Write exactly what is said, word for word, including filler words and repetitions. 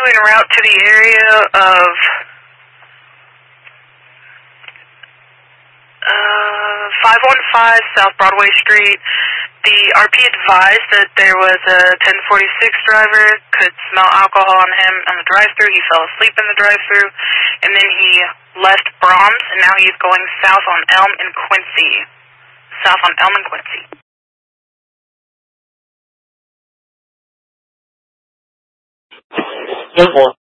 en route to the area of uh, five one five South Broadway Street. The R P advised that there was a ten forty-six driver, could smell alcohol on him on the drive-thru. He fell asleep in the drive-thru, and then he left Brahms, and now he's going south on Elm and Quincy. South on Elm and Quincy. ten four.